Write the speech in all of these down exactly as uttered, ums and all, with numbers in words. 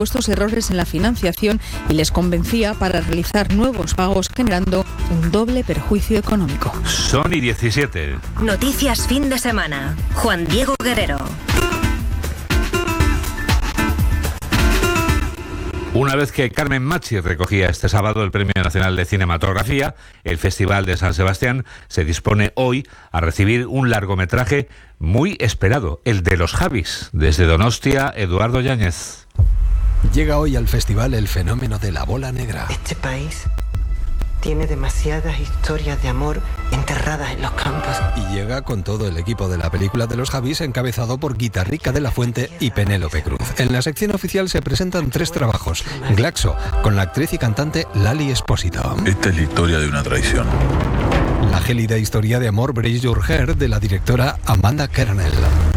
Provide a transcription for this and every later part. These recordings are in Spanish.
supuestos errores en la financiación y les convencía para realizar nuevos pagos, generando un doble perjuicio económico. Son y diecisiete. Noticias fin de semana. Juan Diego Guerrero. Una vez que Carmen Machi recogía este sábado el Premio Nacional de Cinematografía, el Festival de San Sebastián se dispone hoy a recibir un largometraje muy esperado, el de Los Javis. Desde Donostia, Eduardo Yáñez. Llega hoy al festival el fenómeno de la bola negra. Este país tiene demasiadas historias de amor enterradas en los campos. Y llega con todo el equipo de la película de Los Javis, encabezado por Guitarrica de la Fuente y Penélope Cruz. En la sección oficial se presentan tres trabajos. Glaxo, con la actriz y cantante Lali Espósito. Esta es la historia de una traición. La gélida historia de amor Bridge Your Hair, de la directora Amanda Kernel.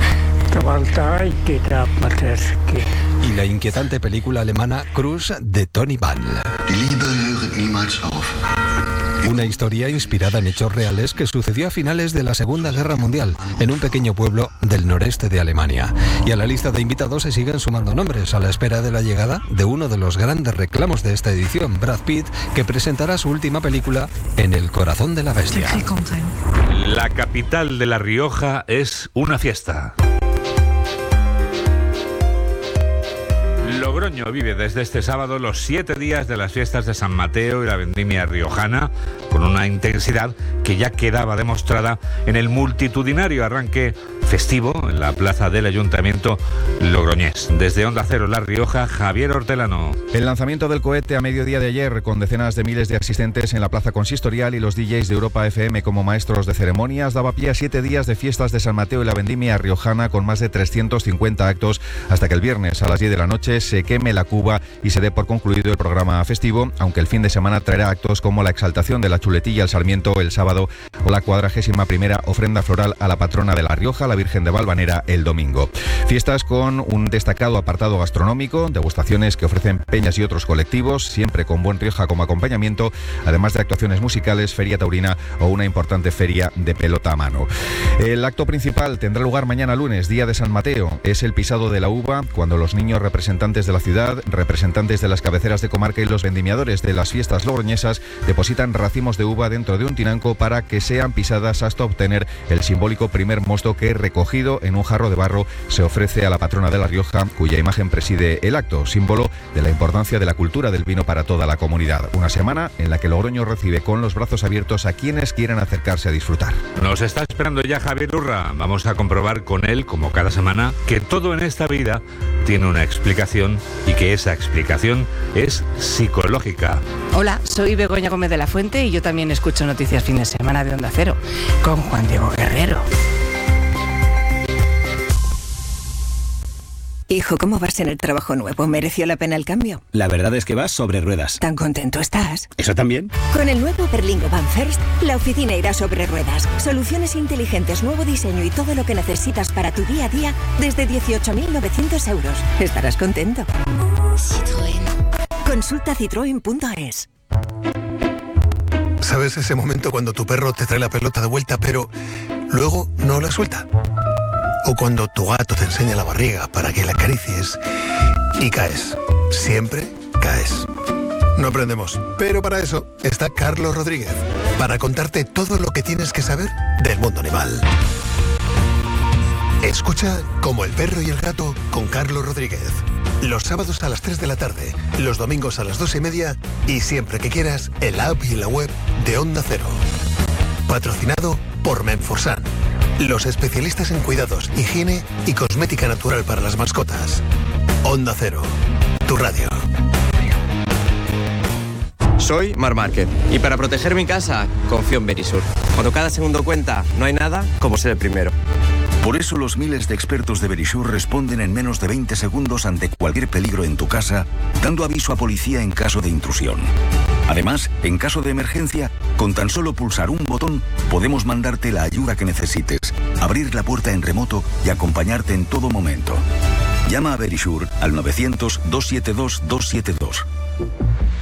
Y la inquietante película alemana Cruz, de Tony Ball. Una historia inspirada en hechos reales que sucedió a finales de la Segunda Guerra Mundial, en un pequeño pueblo del noreste de Alemania. Y a la lista de invitados se siguen sumando nombres, a la espera de la llegada de uno de los grandes reclamos de esta edición, Brad Pitt, que presentará su última película en el corazón de la bestia. La capital de La Rioja es una fiesta. Logroño vive desde este sábado los siete días de las fiestas de San Mateo y la vendimia riojana, con una intensidad que ya quedaba demostrada en el multitudinario arranque festivo en la plaza del Ayuntamiento logroñés. Desde Onda Cero La Rioja, Javier Hortelano. El lanzamiento del cohete a mediodía de ayer, con decenas de miles de asistentes en la plaza consistorial y los D Js de Europa F M como maestros de ceremonias, daba pie a siete días de fiestas de San Mateo y la vendimia riojana, con más de trescientos cincuenta actos, hasta que el viernes a las diez de la noche se queme la cuba y se dé por concluido el programa festivo, aunque el fin de semana traerá actos como la exaltación de la chuletilla al Sarmiento el sábado o la cuadragésima primera ofrenda floral a la patrona de La Rioja, la Virgen de Valvanera, el domingo. Fiestas con un destacado apartado gastronómico, degustaciones que ofrecen peñas y otros colectivos, siempre con buen Rioja como acompañamiento, además de actuaciones musicales, feria taurina o una importante feria de pelota a mano. El acto principal tendrá lugar mañana lunes, día de San Mateo. Es el pisado de la uva, cuando los niños representantes de la ciudad, representantes de las cabeceras de comarca y los vendimiadores de las fiestas logroñesas depositan racimos de uva dentro de un tinanco para que sean pisadas hasta obtener el simbólico primer mosto que, recogido en un jarro de barro, se ofrece a la patrona de La Rioja, cuya imagen preside el acto, símbolo de la importancia de la cultura del vino para toda la comunidad. Una semana en la que Logroño recibe con los brazos abiertos a quienes quieran acercarse a disfrutar. Nos está esperando ya Javier Urra. Vamos a comprobar con él, como cada semana, que todo en esta vida tiene una explicación y que esa explicación es psicológica. Hola, soy Begoña Gómez de la Fuente y yo también escucho Noticias Fin de Semana de Onda Cero con Juan Diego Guerrero. Hijo, ¿cómo vas en el trabajo nuevo? ¿Mereció la pena el cambio? La verdad es que vas sobre ruedas. ¿Tan contento estás? ¿Eso también? Con el nuevo Berlingo Van First, la oficina irá sobre ruedas. Soluciones inteligentes, nuevo diseño y todo lo que necesitas para tu día a día desde dieciocho mil novecientos euros. Estarás contento. Citroën. Consulta citroen punto es. ¿Sabes ese momento cuando tu perro te trae la pelota de vuelta, pero luego no la suelta? O cuando tu gato te enseña la barriga para que la acaricies y caes. Siempre caes. No aprendemos, pero para eso está Carlos Rodríguez, para contarte todo lo que tienes que saber del mundo animal. Escucha Como el perro y el gato con Carlos Rodríguez. Los sábados a las tres de la tarde, los domingos a las dos y media y siempre que quieras en la app y en la web de Onda Cero. Patrocinado por Menforsan, los especialistas en cuidados, higiene y cosmética natural para las mascotas. Onda Cero, tu radio. Soy Mar Márquez y para proteger mi casa confío en Verisur. Cuando cada segundo cuenta, no hay nada como ser el primero. Por eso los miles de expertos de Verisur responden en menos de veinte segundos ante cualquier peligro en tu casa, dando aviso a policía en caso de intrusión. Además, en caso de emergencia, con tan solo pulsar un botón, podemos mandarte la ayuda que necesites, abrir la puerta en remoto y acompañarte en todo momento. Llama a Verisur al novecientos, doscientos setenta y dos, doscientos setenta y dos.